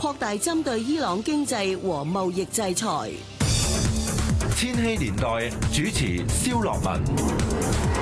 擴大針對伊朗經濟和貿易制裁。 千禧年代主持蕭樂文。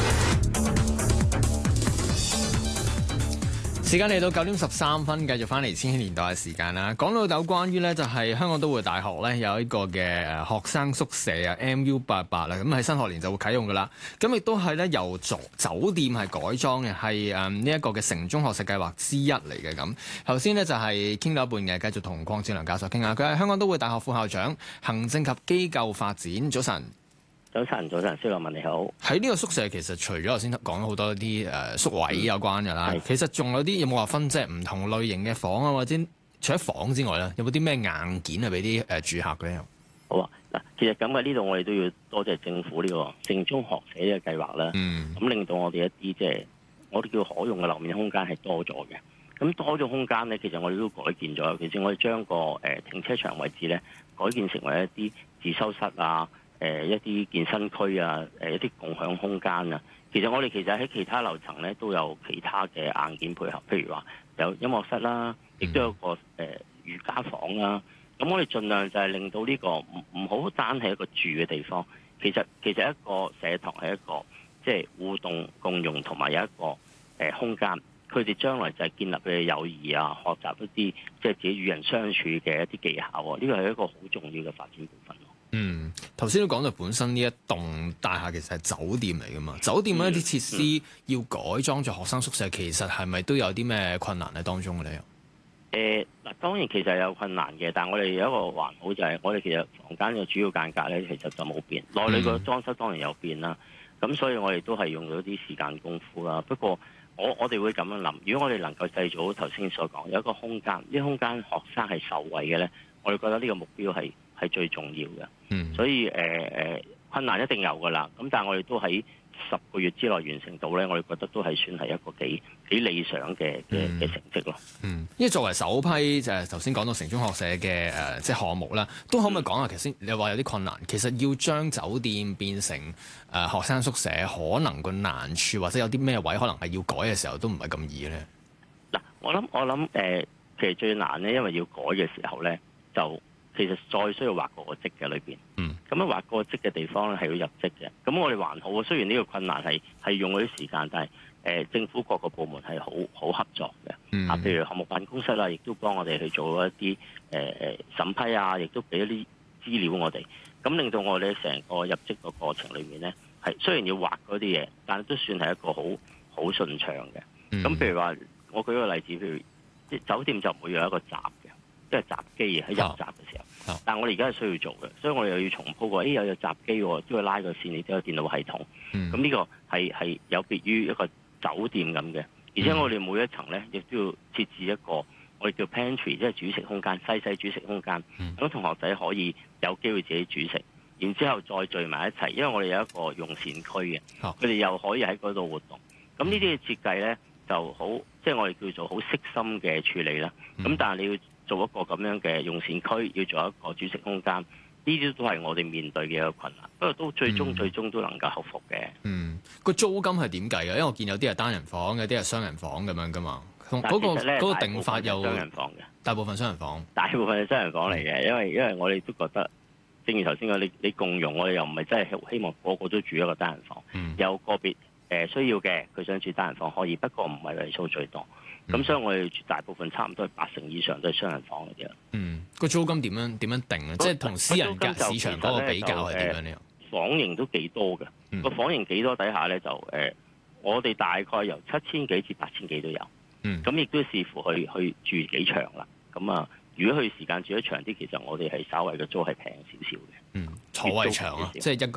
時間嚟到9:13，繼續翻嚟千禧年代嘅時間啦。講到有關於呢，就係香港都會大學呢有一個嘅學生宿舍啊 MU88啦，咁喺新學年就會啟用噶啦。咁亦都係呢由酒店係改裝嘅，係呢一個嘅城中學士計劃之一嚟嘅。咁頭先呢，就係傾到一半嘅，繼續同鄺志良教授傾下。佢係香港都會大學副校長、行政及機構發展。早晨。 早晨，蕭樂文你好。 喺呢個宿舍其實除咗頭先講咗好多啲宿位有關嘅啦，其實仲有啲有冇話分即係唔同類型嘅房啊，或者除咗房之外咧，有冇啲咩硬件係俾啲住客嘅咧？ 好啊，嗱，其實咁嘅呢度我哋都要多謝政府呢個城中學社嘅計劃啦。咁令到我哋一啲即係我哋叫可用嘅樓面空間係多咗嘅。咁多咗空間咧，其實我哋都改建咗，其實我哋將個停車場位置咧改建成為一啲自修室啊。一啲健身區啊，一啲共享空間啊，其實我哋喺其他樓層咧都有其他嘅硬件配合，譬如話有音樂室啦，亦都有個瑜伽房啦。咁我哋盡量就係令到呢個唔好單係一個住嘅地方，其實一個社堂係一個即係互動共融同埋有一個空間，佢哋將來就係建立佢嘅友誼啊，學習一啲即係自己與人相處嘅一啲技巧啊，呢個係一個好重要嘅發展部分。 頭先都講到本身呢一棟大廈其實係酒店嚟噶嘛，酒店嗰啲設施要改裝做學生宿舍，其實係咪都有啲咩困難喺當中嘅咧？ 嗱，當然其實有困難嘅，但係我哋有一個環保就係我哋其實房間嘅主要間隔咧，其實就冇變，內裏個裝修當然有變啦。咁所以我哋都係用咗啲時間功夫啦。不過我哋會咁樣諗，如果我哋能夠製造頭先所講有一個空間，呢空間學生係受惠嘅咧，我哋覺得呢個目標係最重要嘅。所以困難一定有噶啦，咁但係我哋都喺10個月之內完成到咧，我哋覺得都係算係一個幾理想嘅成績咯。 因為作為首批就係頭先講到城中學社嘅即係項目啦，都可唔可以講下？其實你話有啲困難，其實要將酒店變成學生宿舍，可能個難處或者有啲咩位可能係要改嘅時候都唔係咁易咧。 嗱，我諗其實最難咧，因為要改嘅時候咧就。其實再需要劃過個職嘅裏邊，咁樣劃過個職嘅地方咧係要入職嘅。咁我哋還好，雖然呢個困難係用咗啲時間，但係政府各個部門係好合作嘅。譬如項目辦公室啦，亦都幫我哋去做一啲審批啊，亦都俾一啲資料我哋，咁令到我哋成個入職個過程裏面咧係雖然要劃嗰啲嘢，但係都算係一個好順暢嘅。咁譬如話，我舉個例子，譬如即酒店就唔會有一個閘嘅。即係閘機喺入閘嘅時候，但係我哋而家係需要做嘅，所以我哋又要重鋪過。有閘機喎，都要拉個線，亦都有電腦系統。咁呢個係有別於一個酒店咁嘅，而且我哋每一層咧，亦都要設置一個我哋叫 pantry， 即係煮食空間，細煮食空間，咁同學仔可以有機會自己煮食，然之後再聚埋一齊。因為我哋有一個用膳區嘅，佢哋又可以喺嗰度活動。咁呢啲嘅設計咧就好，即係我哋叫做好悉心嘅處理啦。咁但係你要做一個咁樣嘅用膳區，要做一個煮食空間，呢啲都係我哋面對嘅一個困難。不過都最終都能夠克服嘅。 個租金係點計嘅？因為我見有啲係單人房，有啲係雙人房咁樣噶嘛。嗰個定法又雙人房嘅，大部分雙人房，大部分係雙人房嚟嘅。因為我哋都覺得，正如頭先講，你共用，我哋又唔係真係希望個個都住一個單人房。有個別需要嘅，佢想住單人房可以，不過唔係為數最多。咁所以我哋大部分差唔多係80%以上都係雙人房嚟嘅。個租金點樣定啊？即係同私人市場嗰個比較係點樣呢？ 房型都幾多嘅，個房型幾多底下咧就我哋大概由7000幾至8000幾都有。咁亦都視乎去住幾長啦。咁啊，如果佢時間住得長啲，其實我哋係稍微嘅租係平少少嘅。 坐位長啊，即係一個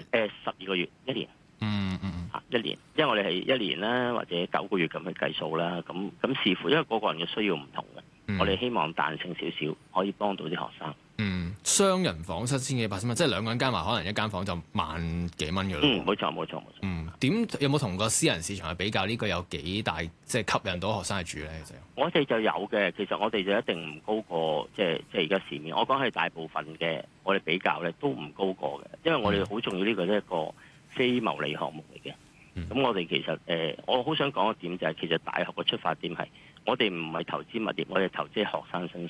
12個月1年。1年，因為我哋係1年啦，或者9個月咁去計數啦。咁視乎，因為個個人嘅需要唔同嘅，我哋希望彈性少少，可以幫到啲學生。 雙人房7000幾8000蚊，即係兩個人加埋，可能一間房就萬幾蚊嘅咯。 冇錯。 點有冇同個私人市場去比較？呢個有幾大即係吸引到學生去住咧？其實我哋就有嘅，其實我哋就一定唔高過即係而家市面。我講係大部分嘅，我哋比較咧都唔高過嘅，因為我哋好重要呢個係一個非牟利項目嚟嘅。咁我哋其實我好想講一點就係，其實大學嘅出發點係我哋唔係投資物業，我哋投資喺學生身